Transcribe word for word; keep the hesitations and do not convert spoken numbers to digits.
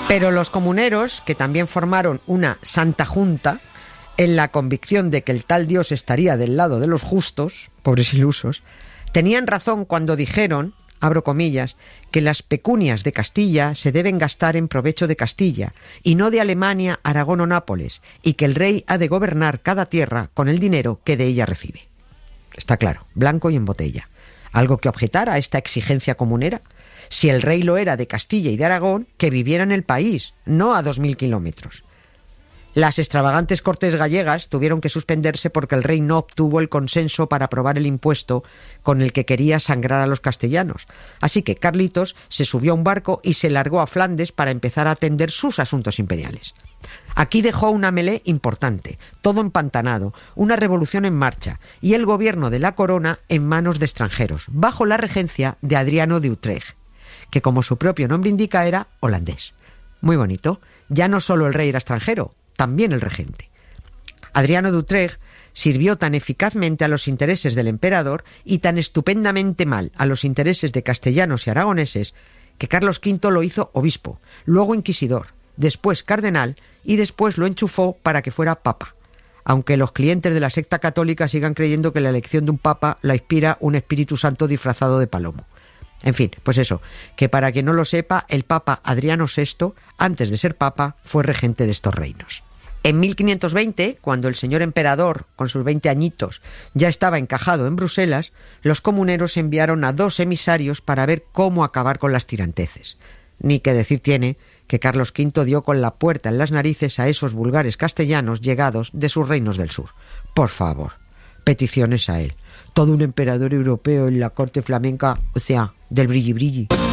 Pero los comuneros, que también formaron una Santa Junta, en la convicción de que el tal Dios estaría del lado de los justos, pobres ilusos, tenían razón cuando dijeron, abro comillas, que las pecunias de Castilla se deben gastar en provecho de Castilla, y no de Alemania, Aragón o Nápoles, y que el rey ha de gobernar cada tierra con el dinero que de ella recibe. Está claro, blanco y en botella. ¿Algo que objetar a esta exigencia comunera? Si el rey lo era de Castilla y de Aragón, que viviera en el país, no a dos mil kilómetros. Las extravagantes Cortes gallegas tuvieron que suspenderse porque el rey no obtuvo el consenso para aprobar el impuesto con el que quería sangrar a los castellanos. Así que Carlitos se subió a un barco y se largó a Flandes para empezar a atender sus asuntos imperiales. Aquí dejó una melé importante, todo empantanado, una revolución en marcha y el gobierno de la corona en manos de extranjeros, bajo la regencia de Adriano de Utrecht, que como su propio nombre indica era holandés. Muy bonito, ya no solo el rey era extranjero, también el regente. Adriano de Utrecht sirvió tan eficazmente a los intereses del emperador y tan estupendamente mal a los intereses de castellanos y aragoneses que Carlos quinto lo hizo obispo, luego inquisidor, después cardenal y después lo enchufó para que fuera papa, aunque los clientes de la secta católica sigan creyendo que la elección de un papa la inspira un Espíritu Santo disfrazado de palomo. En fin, pues eso, que para quien no lo sepa, el papa Adriano sexto, antes de ser papa, fue regente de estos reinos. En mil quinientos veinte, cuando el señor emperador, con sus veinte añitos, ya estaba encajado en Bruselas, los comuneros enviaron a dos emisarios para ver cómo acabar con las tiranteces. Ni que decir tiene que Carlos quinto dio con la puerta en las narices a esos vulgares castellanos llegados de sus reinos del sur. Por favor, peticiones a él. Todo un emperador europeo en la corte flamenca, o sea, del brilli brilli.